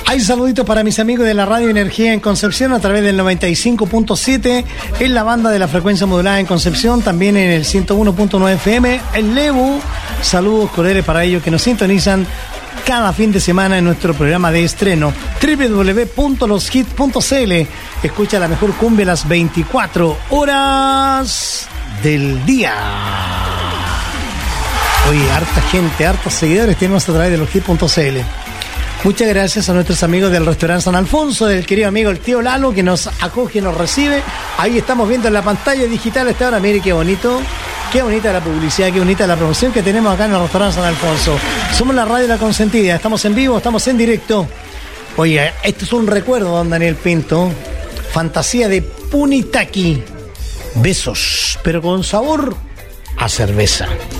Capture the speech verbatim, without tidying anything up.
Hay saluditos para mis amigos de la Radio Energía en Concepción a través del noventa y cinco punto siete en la banda de la frecuencia modulada en Concepción, también en el ciento uno punto nueve F M, el Lebu. Saludos cordiales para ellos que nos sintonizan cada fin de semana en nuestro programa de estreno doble u doble u doble u punto los hits punto c l. Escucha la mejor cumbia las veinticuatro horas del día. Oye, harta gente, hartos seguidores tenemos a través de los hits punto c l. Muchas gracias a nuestros amigos del restaurante San Alfonso, del querido amigo el tío Lalo, que nos acoge y nos recibe. Ahí estamos viendo en la pantalla digital esta hora. Mire qué bonito, qué bonita la publicidad, qué bonita la promoción que tenemos acá en el restaurante San Alfonso. Somos la radio La Consentida, estamos en vivo, estamos en directo. Oye, este es un recuerdo, don Daniel Pinto. Fantasía de Punitaki. Besos, pero con sabor a cerveza.